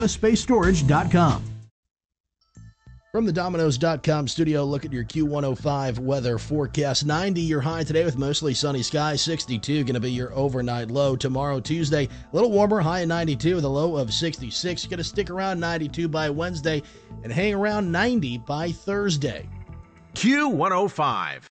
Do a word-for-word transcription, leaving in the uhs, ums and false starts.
space storage dot com. From the Domino's dot com studio, look at your Q one oh five weather forecast. ninety your high today with mostly sunny skies. sixty-two going to be your overnight low. Tomorrow, Tuesday, a little warmer, high of ninety-two with a low of sixty-six. Going to stick around ninety-two by Wednesday and hang around ninety by Thursday. Q one oh five.